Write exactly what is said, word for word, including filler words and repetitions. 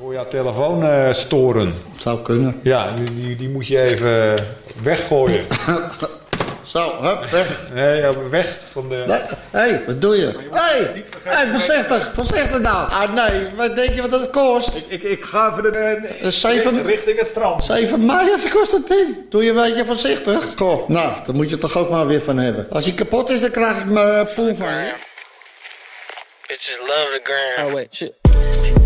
Voor jouw telefoon uh, storen. Zou kunnen. Ja, die, die, die moet je even weggooien. Zo, hup, weg. Nee, ja, weg van de... Hé, hey, wat doe je? Hé, hey, hey, voorzichtig, voorzichtig nou. Ah nee, wat denk je wat dat kost? Ik, ik, ik ga even de, de, Uh, zeven, richting het strand. zeven maaiers kost dat ding. Doe je een beetje voorzichtig. Goh, nou, daar moet je toch ook maar weer van hebben. Als hij kapot is, dan krijg ik mijn poen van je. Bitches love the gram. Oh wait, shit.